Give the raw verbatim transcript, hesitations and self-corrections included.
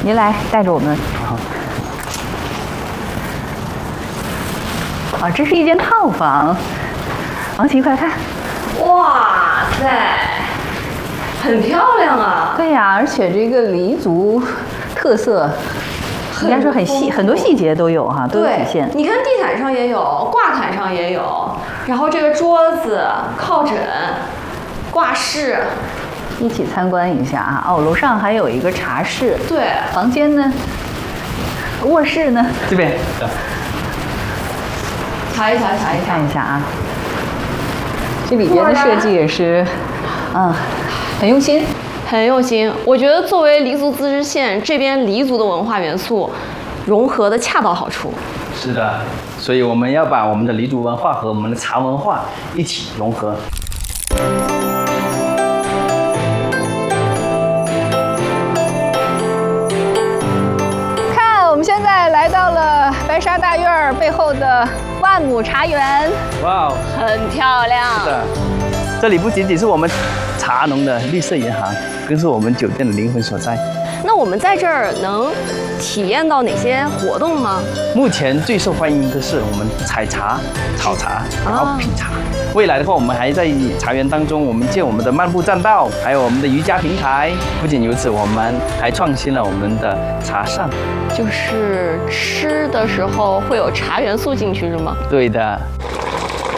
您来带着我们。啊，这是一间套房。王琦，快看！ 哇塞，很漂亮啊！ 对呀，而且这个黎族特色，应该说很细，很多细节都有哈，都有体现。 你看地毯上也有，挂毯上也有，然后这个桌子、靠枕、挂饰， 一起参观一下啊！哦，楼上还有一个茶室。 对， 房间呢？卧室呢？ 这边。 瞧一瞧，瞧一瞧， 看一下啊！这里边的设计也是，嗯，很用心， 很用心。我觉得作为黎族自治县这边黎族的文化元素融合的恰到好处。 是的，所以我们要把我们的黎族文化和我们的茶文化一起融合。 看，我们现在来到了白沙大院背后的万亩茶园。 哇， 很漂亮。 是的，这里不仅仅是我们茶农的绿色银行，更是我们酒店的灵魂所在。 那我们在这儿能体验到哪些活动吗？ 目前最受欢迎的是我们采茶、炒茶，然后品茶。未来的话，我们还在茶园当中，我们建我们的漫步栈道，还有我们的瑜伽平台。不仅如此，我们还创新了我们的茶膳， 就是吃的时候会有茶元素进去是吗？ 对的。